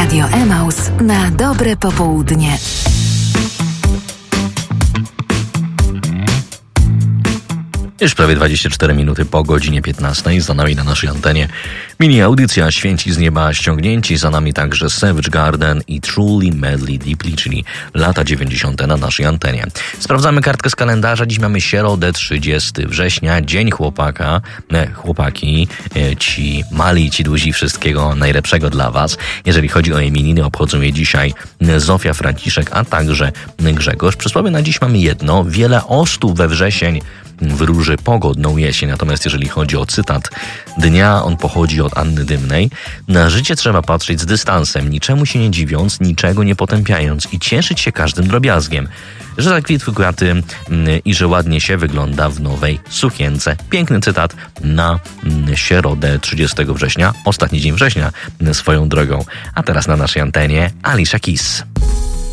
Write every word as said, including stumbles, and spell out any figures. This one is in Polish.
Radio Emaus na dobre popołudnie. Już prawie dwadzieścia cztery minuty po godzinie piętnastej. Za nami na naszej antenie mini audycja Święci z nieba ściągnięci. Za nami także Savage Garden i Truly Madly Deeply, czyli lata dziewięćdziesiąte na naszej antenie. Sprawdzamy kartkę z kalendarza. Dziś mamy środę, trzydziestego września, Dzień Chłopaka. Ne, chłopaki, ci mali, ci duzi, wszystkiego najlepszego dla was. Jeżeli chodzi o imieniny, obchodzą je dzisiaj Zofia, Franciszek, a także Grzegorz. Przysłowie na dziś mamy jedno. Wiele ostów we wrzesień wróży pogodną jesień. Natomiast jeżeli chodzi o cytat dnia, on pochodzi od Anny Dymnej. Na życie trzeba patrzeć z dystansem, niczemu się nie dziwiąc, niczego nie potępiając i cieszyć się każdym drobiazgiem. Że zakwitły kwiaty i że ładnie się wygląda w nowej sukience. Piękny cytat na środę trzydziestego września, ostatni dzień września swoją drogą. A teraz na naszej antenie Alicia Keys.